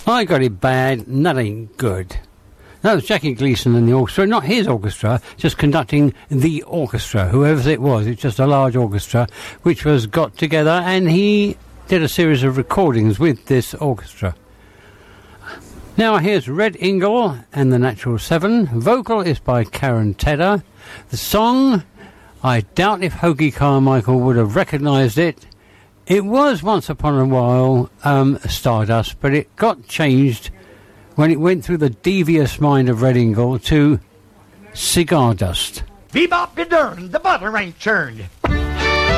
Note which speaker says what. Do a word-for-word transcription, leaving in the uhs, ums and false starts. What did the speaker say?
Speaker 1: I got it bad, and that ain't good. That was Jackie Gleason and the orchestra, not his orchestra, just conducting the orchestra, whoever it was. It's just a large orchestra which was got together, and he did a series of recordings with this orchestra. Now here's Red Ingle and the Natural Seven. Vocal is by Karen Tedder. The song, I doubt if Hoagy Carmichael would have recognised it. It was once upon a while um, Stardust, but it got changed when it went through the devious mind of Red Ingle to Cigar Dust.
Speaker 2: Bebop be durned, the butter ain't churned.